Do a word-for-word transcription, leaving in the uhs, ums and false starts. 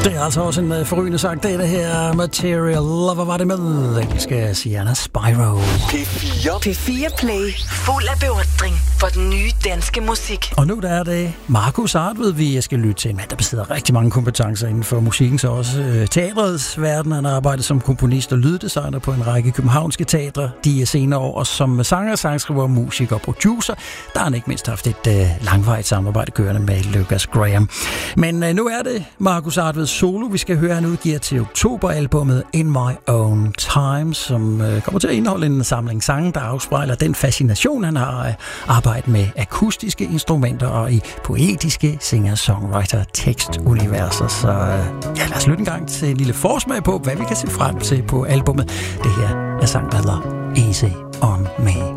Det er altså også en uh, forrygende sang. Det er det her Material Lover, var det med engelske Sienna Spyro. P fire. P fire Play. Fuld af beundring for den nye danske musik. Og nu der er det Markus Artved, vi skal lytte til en mand, der besidder rigtig mange kompetencer inden for musikken, så også øh, teatrets verden. Han har arbejdet som komponist og lyddesigner på en række københavnske teatre de senere år, og som sanger, sangskriver, musiker og producer, der har han ikke mindst haft et øh, langvarigt samarbejde kørende med Lucas Graham. Men øh, nu er det Markus Artved solo, vi skal høre. Han udgiver til oktober-albummet In My Own Time, som øh, kommer til at indeholde en samling sange, der afspejler den fascination, han har af arbejde med akustiske instrumenter og i poetiske singer-songwriter-tekstuniverser. Så øh, ja, lad os lytte en gang til en lille forsmag på, hvad vi kan se frem til på albummet. Det her er sang, der hedder Easy On Me.